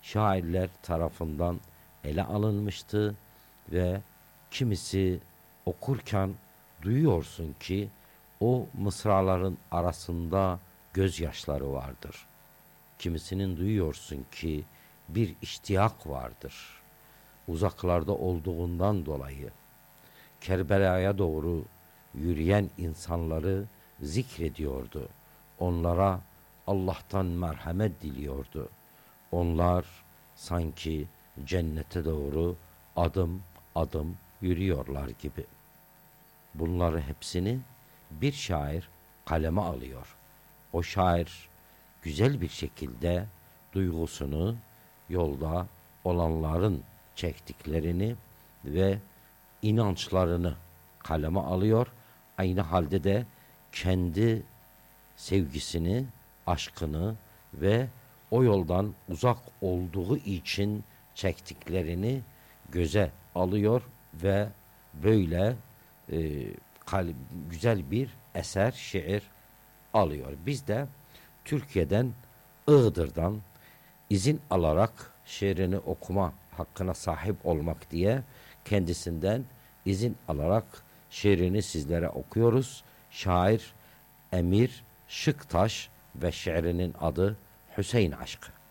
şairler tarafından ele alınmıştı ve kimisi okurken duyuyorsun ki o mısraların arasında gözyaşları vardır. Kimisinin duyuyorsun ki bir iştiyak vardır. Uzaklarda olduğundan dolayı Kerbela'ya doğru yürüyen insanları zikrediyordu. Onlara Allah'tan merhamet diliyordu. Onlar sanki cennete doğru adım adım yürüyorlar gibi. Bunları hepsini bir şair kaleme alıyor. O şair güzel bir şekilde duygusunu yolda olanların çektiklerini ve inançlarını kaleme alıyor. Aynı halde de kendi sevgisini, aşkını ve o yoldan uzak olduğu için çektiklerini göze alıyor ve böyle güzel bir eser, şiir alıyor. Biz de Türkiye'den, Iğdır'dan izin alarak şiirini okuma hakkına sahip olmak diye kendisinden izin alarak şiirini sizlere okuyoruz. Şair Emir Şıktaş ve şiirinin adı Hüseyin Aşkı.